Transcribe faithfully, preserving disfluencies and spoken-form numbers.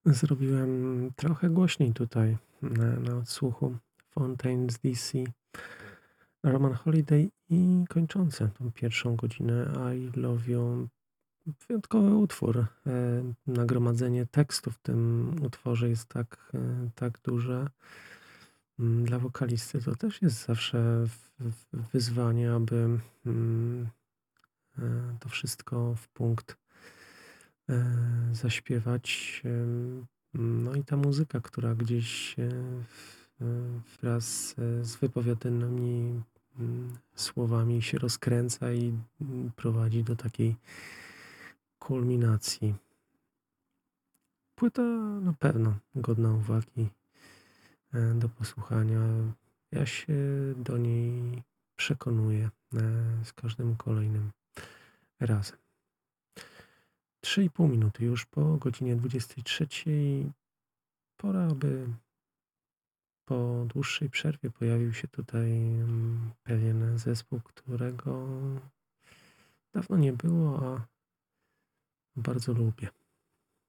Zrobiłem trochę głośniej tutaj na na odsłuchu Fontaines D C, Roman Holiday i kończące tą pierwszą godzinę I Love You. Wyjątkowy utwór. E, nagromadzenie tekstu w tym utworze jest tak, e, tak duże. Mm, Dla wokalisty to też jest zawsze w- w- wyzwanie, aby mm, e, to wszystko w punkt e, zaśpiewać. Em, No i ta muzyka, która gdzieś e, w- e, wraz e, z wypowiadanymi mm, słowami się rozkręca i mm, prowadzi do takiej kulminacji. Płyta na pewno godna uwagi, e, do posłuchania. Ja się do niej przekonuję e, z każdym kolejnym razem. Trzy i pół minuty już po godzinie dwudziestej trzeciej. Pora, aby po dłuższej przerwie pojawił się tutaj mm, pewien zespół, którego dawno nie było, a bardzo lubię.